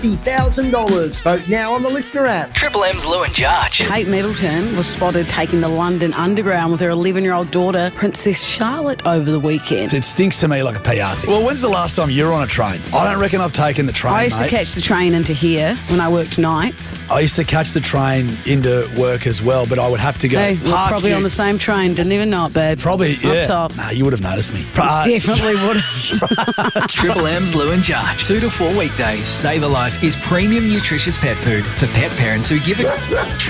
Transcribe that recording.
$50,000. Vote now on the Listener app. Triple M's Lou and Jarch. Kate Middleton was spotted taking the London Underground with her 11-year-old daughter, Princess Charlotte, over the weekend. It stinks to me like a PR thing. Well, when's the last time you were on a train? I don't reckon I've taken the train, I used to catch the train into here when I worked nights. I used to catch the train into work as well, but I would have to go. Hey, we're probably on the same train. Didn't even know it, babe. Probably, yeah. Up top. Nah, you would have noticed me. Definitely would have. Triple M's Lou and Jarch. 2 to 4 weekdays. Save a Life is premium nutritious pet food for pet parents who give it...